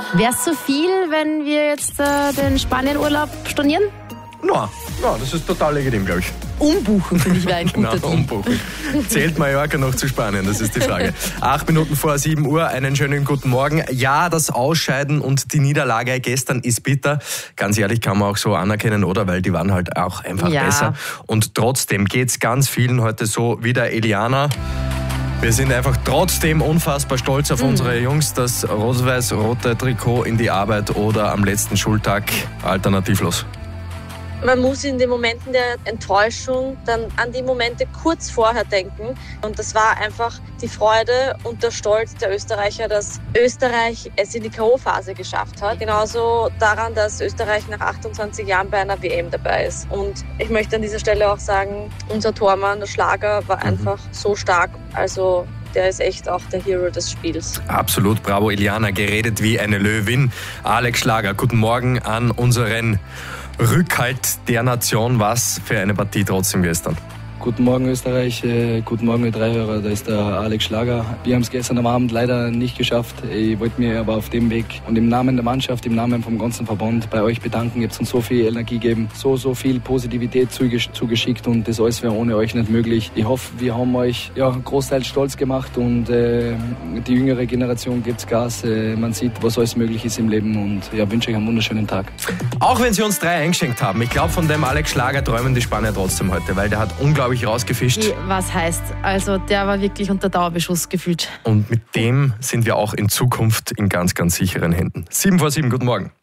Wäre es zu viel, wenn wir jetzt den Spanien-Urlaub stornieren? No, das ist total legitim, glaube ich. Umbuchen, finde ich, wäre ein guter Deal. Umbuchen. Zählt Mallorca noch zu Spanien? Das ist die Frage. 8 Minuten vor 7 Uhr, einen schönen guten Morgen. Ja, das Ausscheiden und die Niederlage gestern ist bitter. Ganz ehrlich, kann man auch so anerkennen, oder? Weil die waren halt auch einfach besser. Und trotzdem geht's ganz vielen heute so wie der Eliana. Wir sind einfach trotzdem unfassbar stolz auf unsere Jungs. Das rot-weiß-rote Trikot in die Arbeit oder am letzten Schultag alternativlos. Man muss in den Momenten der Enttäuschung dann an die Momente kurz vorher denken. Und das war einfach die Freude und der Stolz der Österreicher, dass Österreich es in die K.O.-Phase geschafft hat. Genauso daran, dass Österreich nach 28 Jahren bei einer WM dabei ist. Und ich möchte an dieser Stelle auch sagen, unser Tormann, der Schlager, war einfach so stark. Also der ist echt auch der Hero des Spiels. Absolut, bravo Eliana, geredet wie eine Löwin. Alex Schlager, guten Morgen an unseren Rückhalt der Nation. Was für eine Partie trotzdem gestern. Guten Morgen Österreich, guten Morgen ihr Dreihörer, da ist der Alex Schlager. Wir haben es gestern am Abend leider nicht geschafft. Ich wollte mir aber auf dem Weg und im Namen der Mannschaft, im Namen vom ganzen Verband bei euch bedanken. Ihr habt uns so viel Energie gegeben, so viel Positivität zugeschickt und das alles wäre ohne euch nicht möglich. Ich hoffe, wir haben euch großteils stolz gemacht und die jüngere Generation gibt Gas. Man sieht, was alles möglich ist im Leben und wünsche euch einen wunderschönen Tag. Auch wenn sie uns 3 eingeschenkt haben, ich glaube, von dem Alex Schlager träumen die Spanier trotzdem heute, weil der hat unglaublich rausgefischt. Was heißt? Also der war wirklich unter Dauerbeschuss gefühlt. Und mit dem sind wir auch in Zukunft in ganz, ganz sicheren Händen. 7 vor 7, guten Morgen.